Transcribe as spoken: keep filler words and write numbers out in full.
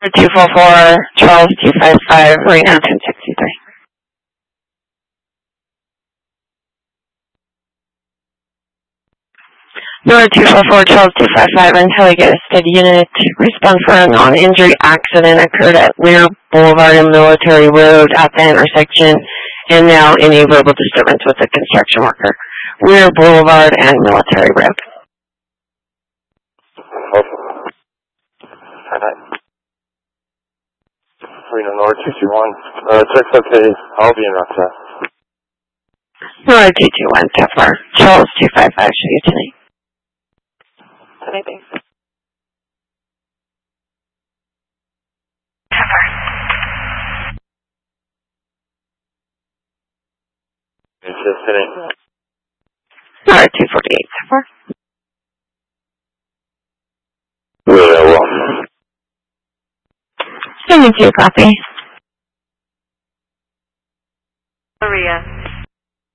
two four four, Charles two five five, Reno ten sixty-three. Nora two four four, Charles two five five, Intelligate Steady Unit. Respond for a non-injury accident occurred at Weir Boulevard and Military Road at the intersection, and now any verbal disturbance with the construction worker. Weir Boulevard and Military Road. Reno Nora two two one. Uh, check's okay. I'll be in route test. Nora two two one, so far. Charles two five five, show you tonight. Anything. It's just hitting. Nora two forty-eight, so far. Really well. seventy-two, copy. Maria.